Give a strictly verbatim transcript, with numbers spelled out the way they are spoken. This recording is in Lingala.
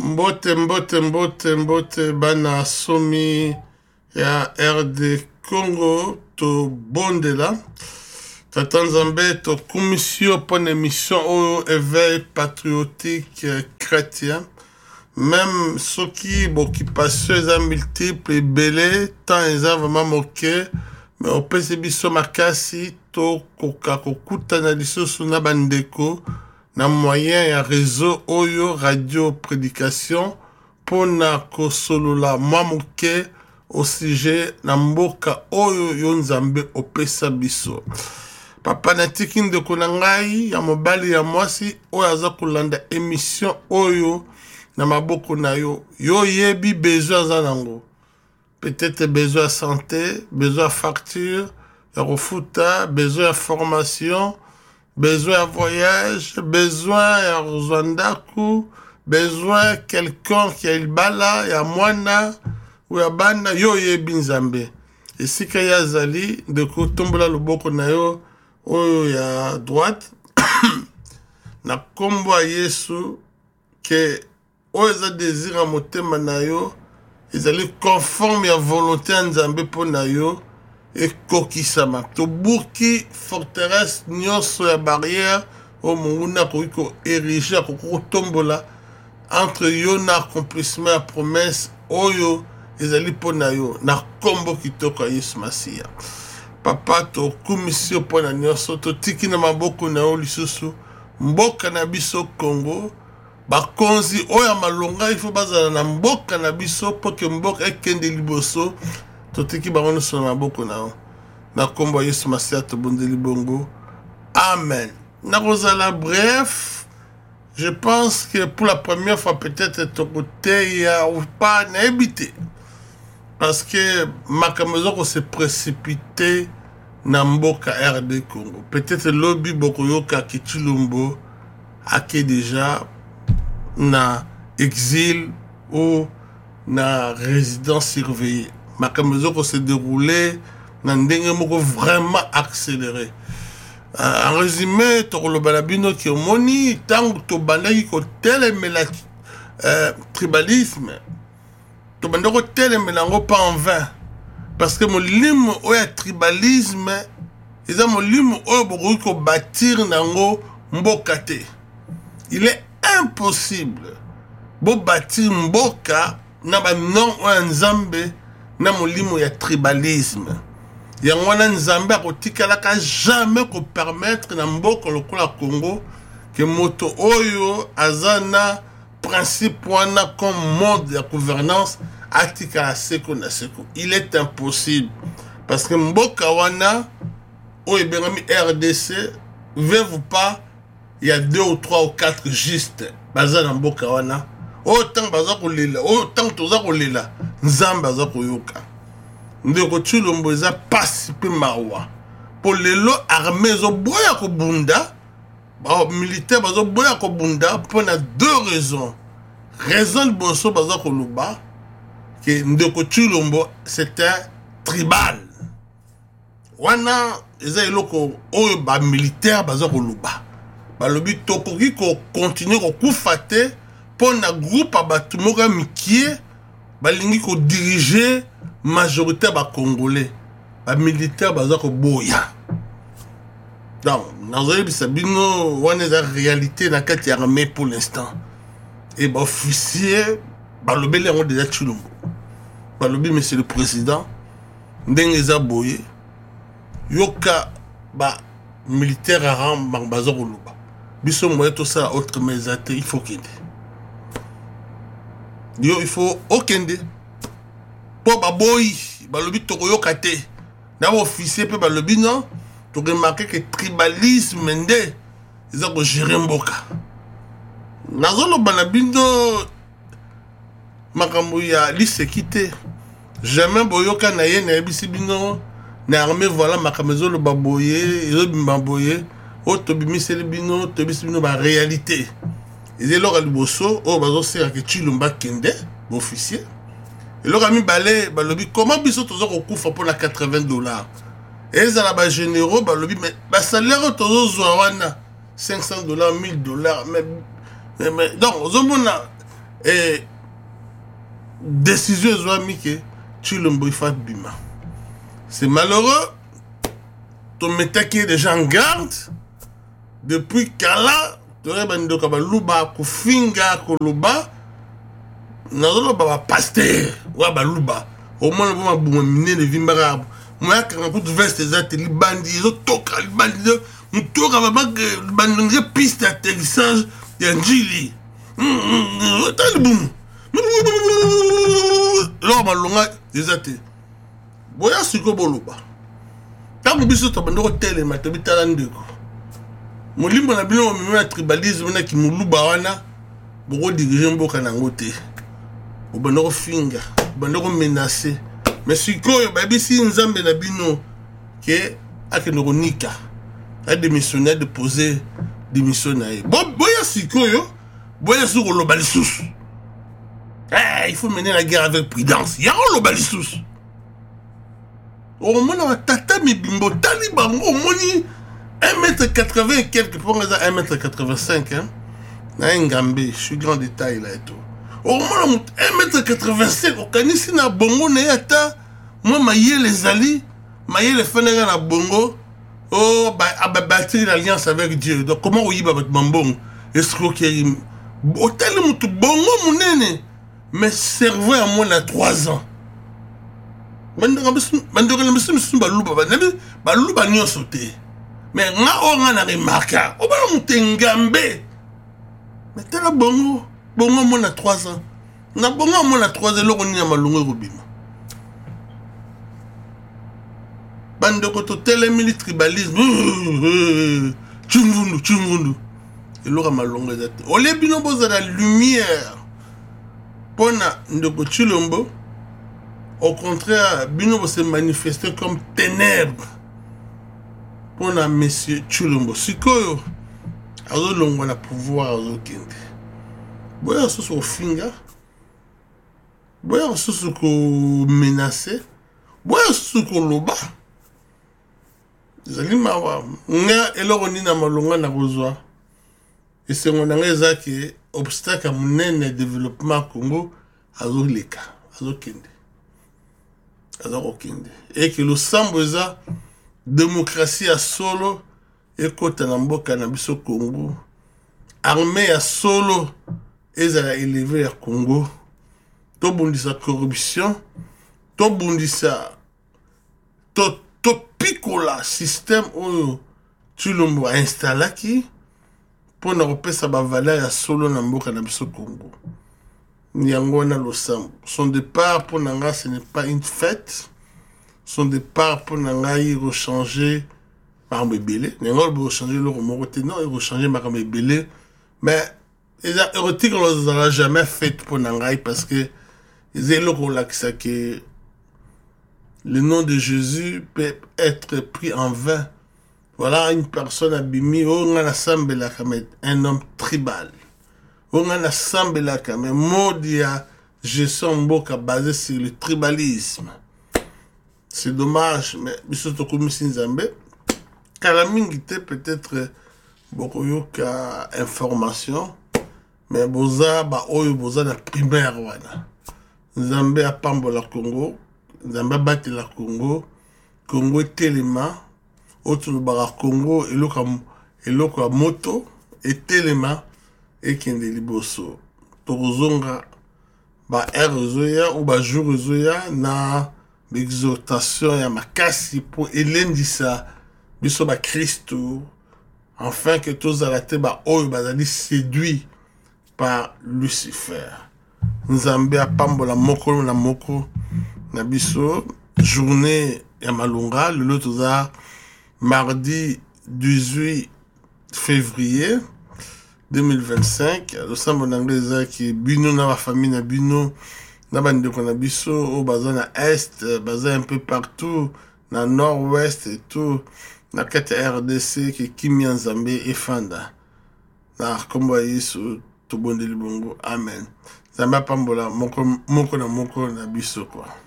Mbote mbote mbote mbote bana somi ya R D Congo to bondela. Tatanzambe to commission pour une émission au éveil patriotique chrétien. Même ceux qui occupation les multiples belé tant ils ont vraiment moqué mais au P C B so makasi to koka kokuta na lisoso na bandeko na moyen ya réseau oyo radio prédication pona kosolola mwa moke au sujet na mboka oyo yo nzambe opesa biso. Papa natiki ndeko na ngai ya mobali ya mwasi oyo aza kolanda émission oyo na maboko na yo yo yebi besoin za nango. Peut-être besoin de santé, besoin de facture, de refuta, besoin de formation, besoin de voyage, besoin de Rwanda, besoin de quelqu'un qui a le bala, ya mwana, ou ya bana, yo ye binzambe. Et si kaya zali, de ko tombola loboko na yo, oyo ya droite, na kombo a Yesu, que oyo za désir a motema na yo, ils allaient conforme à volonté en Zambé pour nayo et kokisama. To buki forteresse nyonso ya barrière au munguna ko érigé ko tombola entre yo na accomplissement à promesse oyo ils allaient pour nayo na kombo kitoko Yesu Masia. Papa to commission pour na nyonso to tiki na maboko na yo lisusu mboka na biso Congo. Bakonzi oya malonga il faut bazala na mboka na biso pour que mboka ekende liboso totiki bango so na maboko na na kombo Yesu Masia to bondeli bongo. Amen. Na kozala bref, je pense que pour la première fois peut-être to côté ya ou pas na habité parce que makamezo ko se précipité na mboka R D Congo. Peut-être lobby bokoyoka kichilumbo ake déjà na exil ou na résidence surveillée. Ma caméra s'est déroulée dans ndenge moko vraiment accéléré. Euh, en résumé, to lo balabino ki omoni tango to bandaki ko telemela euh, tribalisme. To bandako telemela ngo pas en vain parce que molimo oya tribalisme eza molimo oyo bokoki ko bâtir nango mboka te. Il est impossible bo bâtir mboka na ba non o nzambe na molimo ya tribalisme ya ngwana nzambe akotikala ka jamais ko permettre na mboka lokola Congo que moto oyo azana principe wana comme mode de gouvernance atikala seko na seko. Il est impossible parce que mboka wana o ebengami R D C veut vous pas. Il y a deux ou trois ou quatre juste baza na mboka wana autant baza kolela autant toza kolela nzambe baza koyoka ndeko Tshilombo eza pasi pe mawa pour lelo armée zo boya ko bunda ba militaire bazo boya ko bunda pour na deux raisons. Raison de boso baza ko luba que ndeko Tshilombo c'était tribal wana eza eloko oyo ba militaire baza ko luba balobi tokoki ko continuer ko kufate pour na groupe abatu moka mikie balingi ko diriger majorité ba congolais ba militaire baza ko boya. Donc nazali bisabino wana za réalité na kati ya armée pour l'instant et ba officier balobi le déjà Tshilombo balobi monsieur le président ndenge za boye yoka ba militaire aram baza ko luba biso moye tout ça autre mais il faut qu'il yo il faut okende po baboy balobi tokoyoka te na officier pe balobi non to remarquer que tribalisme nde eza ko gérer mboka nazolo bana bindo makambo ya lisekite jamais boyoka na ye na bisi bino na armée voilà makamezo lo baboye yo bimbaboye o to bimiseli bino to bisibino ba réalité et là liboso o bazo sera que Tshilombo kende officier et là mi balé balobi comment biso tozo ko kufa pour la quatre-vingts dollars et ça la ba généraux balobi mais ba salaire tozo zwa wana cinq cents dollars mille dollars mais mais donc ozomona et décision ezwami ke Tshilombo ifa bima. C'est malheureux. Ton métaki est déjà en garde. Depuis Kala, tu aurais bando kaba luba kufinga koloba. Nazolo baba pasteur wa ba luba. Au moins le ma bouma mine de vimbara. Moi quand on veste des ateliers bandits, ils toka les bandits, on toka ba bandits piste d'atterrissage d'Anjili. T'as le boum. Là ma longa des ateliers. Boya siko boloba. Quand vous biso tabando tele matabita landeko. Molimbo na bino mimi tribalisme na ki muluba wana boko diriger mboka na ngote. Obando finga, obando menacer. Mais sikoyo babisi nzambe na bino ke akeno nika. A démissionné de poser démission na ye. Bo boya sikoyo, boya sur lo balisous. Eh, il faut mener la guerre avec prudence. Ya lo balisous. Au moins, on a tata mi bimbo taliban au moins un mètre quatre-vingts et quelques pour un mètre quatre-vingt-cinq hein. Na Ngambe, je suis grand détail là et tout. Au moins un mètre quatre-vingt-cinq au kanisi na bongo na yata moi maye les ali, maye les fenêtres na bongo. Oh bah a bâtir l'alliance avec Dieu. Donc comment oyiba bat mambong escroquerie. Hôtel mutu bongo munene mais cerveau à moins à trois ans. Mandora mandora le monsieur monsieur baluba banabi baluba nyo sauté mais nga o nga na remarka o ba mutengambe mais tela bongo bongo mo na trois ans na bongo mo na trois ans loko ni malungu robima bande ko to tele militaire tribalisme chungundu chungundu et loko malungu ezate o le bino boza la lumière pona ndoko Tshilombo. Au contraire, Bino se manifester comme ténèbres pour la monsieur Tshilombo. Sikoyo, azo longo na pouvoir azo kende. Boya so so finga. Boya so so ko menacer. Boya so ko loba. Zali mawa. Nga eloko ni na malonga na kozwa. Et c'est mon angeza qui obstacle à mon développement Congo azo leka, azo kende. Et que le samboza démocratie à solo et kota na mboka na biso Congo armée à solo et à élever à Congo to bundisa corruption to bundisa to to picola système oyo Tshilombo a installé qui pour na repesa ba valeur à solo na mboka na biso Congo. Nyangona Losambo. Son départ pour Nanga, ce n'est pas une fête. Son départ pour Nanga, il rechanger par Mébélé. Nanga, il rechanger le remoroté. Non, il rechanger par Mébélé. Mais, les érotiques, on ne l'a jamais fait pour Nanga parce que, ils ont le rôle que le nom de Jésus peut être pris en vain. Voilà une personne abîmée, on a la sambela comme un homme tribal. On a assemblé là quand même, Modia, gestion mboka basé sur le tribalisme. C'est dommage, mais biso to komi Nzambe. Kalamingi te peut-être beaucoup yoka information, mais boza ba oyo boza na primaire wana. Nzambe a pambola Congo, Nzambe bati la Congo, Congo telema, autre bara Congo eloka eloka moto et telema. Et qui est liboso. Torozonga ba erozoya ou ba jurozoya na l'exhortation ya makasi pour elendisa biso ba Christo afin que tous arrêtés ba oyo bazali séduit par Lucifer. Nzambe a pambola moko na moko na biso journée ya malunga le lotoza mardi dix-huit février deux mille vingt-cinq, le sambo d'anglais qui bino na la famille na bino na bande ko na biso au bazin na est, bazin un peu partout na nord-ouest et tout na kati R D C qui Kimi Nzambe et Fanda na kombo yesu to bondeli bongo amen. Zamba pambola moko moko na moko na biso quoi.